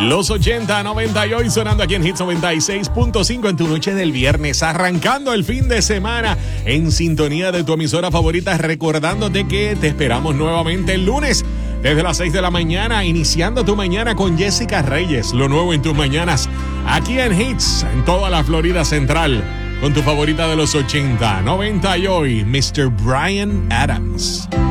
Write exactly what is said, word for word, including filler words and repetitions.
Los ochenta, noventa y hoy sonando aquí en Hits noventa y seis punto cinco en tu noche del viernes, arrancando el fin de semana en sintonía de tu emisora favorita, recordándote que te esperamos nuevamente el lunes desde las seis de la mañana, iniciando tu mañana con Jessica Reyes, lo nuevo en tus mañanas, aquí en Hits, en toda la Florida Central, con tu favorita de los ochenta, noventa y hoy, mister Bryan Adams.